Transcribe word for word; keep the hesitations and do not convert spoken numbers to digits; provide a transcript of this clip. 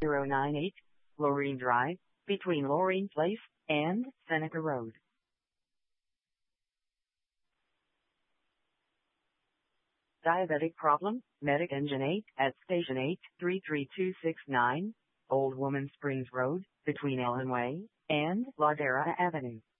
zero nine eight, Lorraine Drive, between Lorraine Place and Seneca Road. Diabetic problem, Medic Engine eight at Station eight, three three two six nine, Old Woman Springs Road, between Ellen Way and Ladera Avenue.